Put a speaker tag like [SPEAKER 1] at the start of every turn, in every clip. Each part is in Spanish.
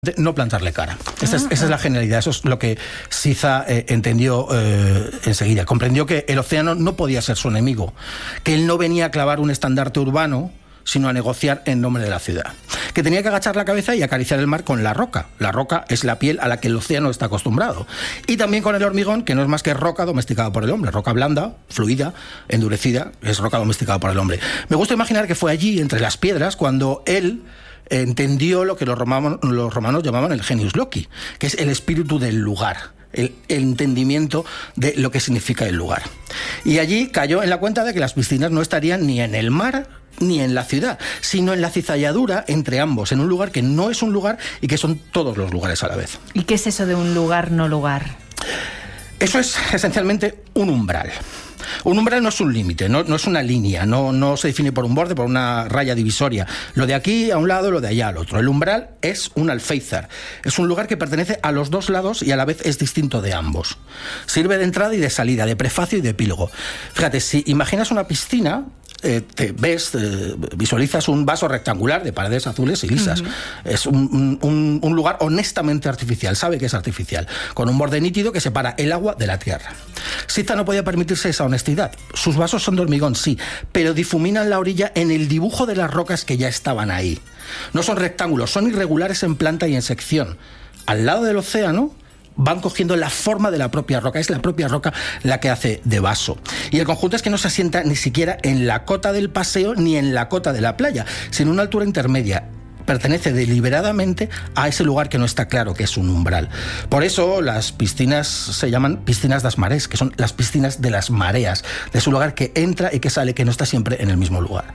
[SPEAKER 1] No plantarle cara. Esa es la generalidad. Eso es lo que Siza entendió enseguida. Comprendió que el océano no podía ser su enemigo, que él no venía a clavar un estandarte urbano, sino a negociar en nombre de la ciudad. Que tenía que agachar la cabeza y acariciar el mar con la roca. La roca es la piel a la que el océano está acostumbrado. Y también con el hormigón, que no es más que roca domesticada por el hombre. Roca blanda, fluida, endurecida, es roca domesticada por el hombre. Me gusta imaginar que fue allí, entre las piedras, cuando él entendió lo que los romanos llamaban el genius loci, que es el espíritu del lugar, el entendimiento de lo que significa el lugar. Y allí cayó en la cuenta de que las piscinas no estarían ni en el mar ni en la ciudad, sino en la cizalladura entre ambos, en un lugar que no es un lugar y que son todos los lugares a la vez.
[SPEAKER 2] ¿Y qué es eso de un lugar no lugar?
[SPEAKER 1] Eso es esencialmente un umbral. Un umbral no es un límite, no es una línea, no se define por un borde, por una raya divisoria. Lo de aquí a un lado, lo de allá al otro. El umbral es un alféizar. Es un lugar que pertenece a los dos lados y a la vez es distinto de ambos. Sirve de entrada y de salida, de prefacio y de epílogo. Fíjate, si imaginas una piscina, visualizas un vaso rectangular de paredes azules y lisas. Es un lugar honestamente artificial, sabe que es artificial, con un borde nítido que separa el agua de la tierra. Siza no podía permitirse esa honestidad. Sus vasos son de hormigón, sí, pero difuminan la orilla en el dibujo de las rocas que ya estaban ahí. No son rectángulos, son irregulares en planta y en sección. Al lado del océano van cogiendo la forma de la propia roca, es la propia roca la que hace de vaso. Y el conjunto es que no se asienta ni siquiera en la cota del paseo ni en la cota de la playa, sino en una altura intermedia. Pertenece deliberadamente a ese lugar que no está claro que es un umbral. Por eso las piscinas se llaman piscinas das marés, que son las piscinas de las mareas, de su lugar que entra y que sale, que no está siempre en el mismo lugar.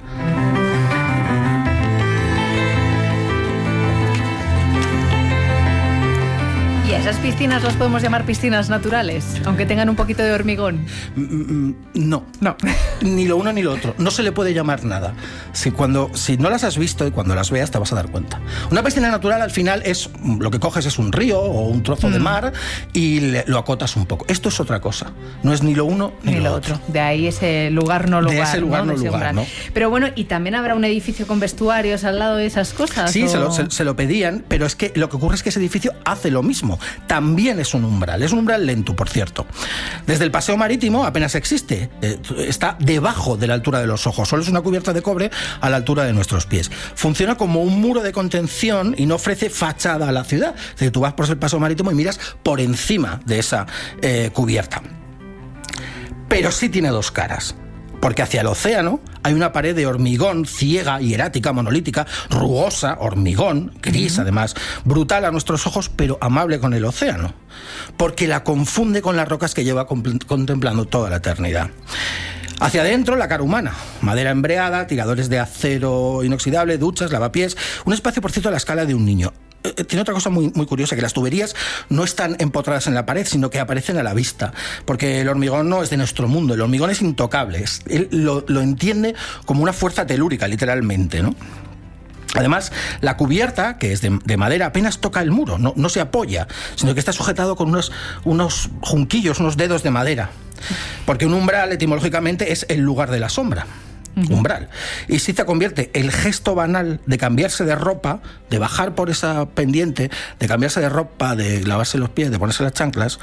[SPEAKER 2] ¿Y esas piscinas las podemos llamar piscinas naturales, aunque tengan un poquito de hormigón?
[SPEAKER 1] No. Ni lo uno ni lo otro. No se le puede llamar nada. Si no las has visto y cuando las veas te vas a dar cuenta. Una piscina natural al final es lo que coges es un río o un trozo de mar y lo acotas un poco. Esto es otra cosa. No es ni lo uno ni lo otro.
[SPEAKER 2] De ahí ese lugar no lugar.
[SPEAKER 1] De ese lugar no lugar, ¿no?
[SPEAKER 2] Pero bueno, ¿y también habrá un edificio con vestuarios al lado de esas cosas?
[SPEAKER 1] Sí, se lo pedían, pero es que lo que ocurre es que ese edificio hace lo mismo. También es un umbral lento, por cierto. Desde el paseo marítimo apenas existe, está debajo de la altura de los ojos, solo es una cubierta de cobre a la altura de nuestros pies. Funciona como un muro de contención y no ofrece fachada a la ciudad. Es decir, tú vas por el paseo marítimo y miras por encima de esa cubierta. Pero sí tiene dos caras. Porque hacia el océano hay una pared de hormigón ciega, hierática, monolítica, rugosa, hormigón, gris además, brutal a nuestros ojos, pero amable con el océano. Porque la confunde con las rocas que lleva contemplando toda la eternidad. Hacia adentro, la cara humana, madera embreada, tiradores de acero inoxidable, duchas, lavapiés, un espacio, por cierto, a la escala de un niño. Tiene otra cosa muy curiosa, que las tuberías no están empotradas en la pared, sino que aparecen a la vista, porque el hormigón no es de nuestro mundo, el hormigón es intocable, él lo entiende como una fuerza telúrica, literalmente, ¿no? Además, la cubierta, que es de madera, apenas toca el muro, no se apoya, sino que está sujetado con unos junquillos, unos dedos de madera, porque un umbral, etimológicamente, es el lugar de la sombra. Umbral. Y Siza convierte el gesto banal de cambiarse de ropa, de bajar por esa pendiente, de cambiarse de ropa, de lavarse los pies, de ponerse las chanclas,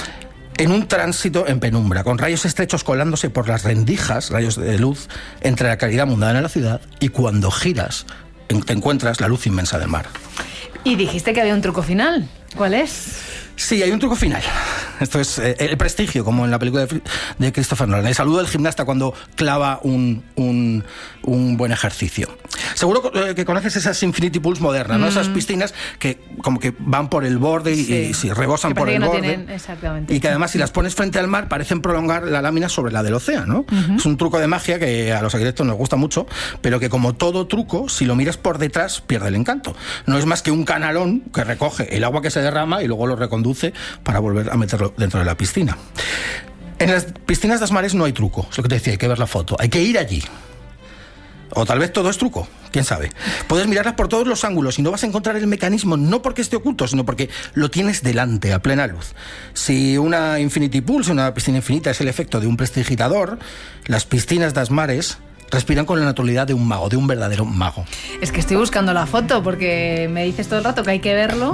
[SPEAKER 1] en un tránsito en penumbra, con rayos estrechos colándose por las rendijas, rayos de luz, entre la claridad mundana de la ciudad, y cuando giras te encuentras la luz inmensa del mar.
[SPEAKER 2] Y dijiste que había un truco final. ¿Cuál es?
[SPEAKER 1] Sí, hay un truco final. Esto es el prestigio, como en la película de Christopher Nolan. El saludo del gimnasta cuando clava un buen ejercicio. Seguro que conoces esas Infinity Pools modernas, ¿no? Esas piscinas que como que van por el borde y rebosan por el borde.
[SPEAKER 2] Tienen, exactamente.
[SPEAKER 1] Y que además, si las pones frente al mar, parecen prolongar la lámina sobre la del océano, ¿no? Es un truco de magia que a los arquitectos nos gusta mucho, pero que, como todo truco, si lo miras por detrás, pierde el encanto. No es más que un canalón que recoge el agua que se derrama y luego lo reconduce para volver a meterlo dentro de la piscina. En las piscinas das mares no hay truco, es lo que te decía, hay que ver la foto, hay que ir allí. O tal vez todo es truco, quién sabe. Puedes mirarlas por todos los ángulos y no vas a encontrar el mecanismo, no porque esté oculto, sino porque lo tienes delante, a plena luz. Si una Infinity Pool, si una piscina infinita es el efecto de un prestidigitador, las piscinas das mares respiran con la naturalidad de un mago, de un verdadero mago.
[SPEAKER 2] Es que estoy buscando la foto porque me dices todo el rato que hay que verlo.